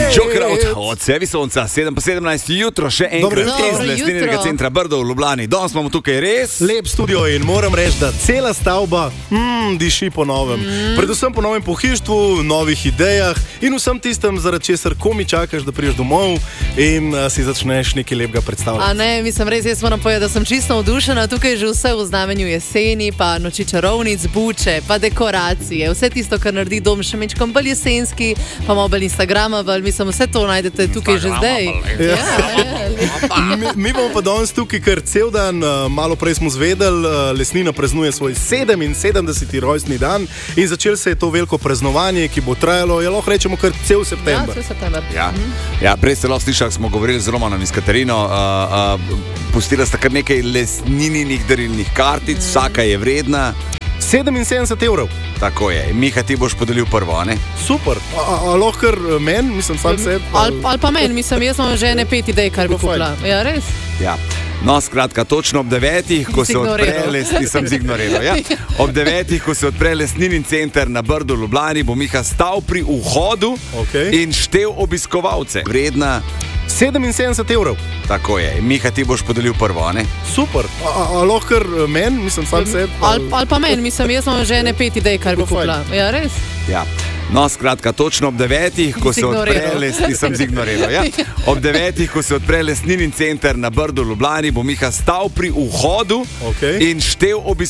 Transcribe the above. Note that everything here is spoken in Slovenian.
Joker od Sevi Sonca, 7:17 jutro, še enkrat iz lesninega centra Brdo v Ljubljani. Danes imamo tukaj res lep studio in moram reči, da cela stavba diši po novem. Predvsem po novem pohištvu, novih idejah in vsem tistem, zaradi česar komi čakaš, da prideš domov in si začneš nekaj lepega predstavljati. A ne, mislim res, jaz moram povedati, da sem čisto navdušena. Tukaj je že vse v znamenju jeseni, pa noči čarovnic, buče, pa dekoracije, vse tisto, kar naredi dom še mečkom bolj jesenski, pa malo bolj Instagrama, mislim, vse to najdete tukaj že zdaj. Mi bomo pa danes tukaj kar cel dan, malo prej smo zvedeli, Lesnina praznuje svoj 77. rojstni dan in začelo se je to veliko praznovanje, ki bo trajalo, lahko rečemo, kar cel september. Ja, cel september. Ja, prej ste lahko slišali, smo govorili z Romanom in s Katarino, pustila sta kar nekaj lesnininih darilnih kartic, vsaka je vredna 77 evrov. Tako je. Miha, ti boš podelil prvo, ne? Super. Lahko kar meni, mislim, sam sebi. Ali pa meni, mislim, jaz imam že 5 idej, kar bi kupila. Ja, res? Ja. No, skratka, točno ob 9, ko se odpre ob 9, ko se odpre lesninin center na Brdu v Ljubljani, bo Miha stal pri vhodu in štel obiskovalce. Vredna 77 evrov. Tako je. Miha, ti boš podelil prvo, ne? Super. Lahko kar meni, mislim, sam sebi. Ali pa meni, mislim, jaz imam že 5 idej, kar bi kupila. Ja, res? Ja. No, skratka, točno ob 9, ko se odpre ob 9, ko se odpre lesninin center na Brdu v Ljubljani, bo Miha stal pri vhodu in štel obiskovalce.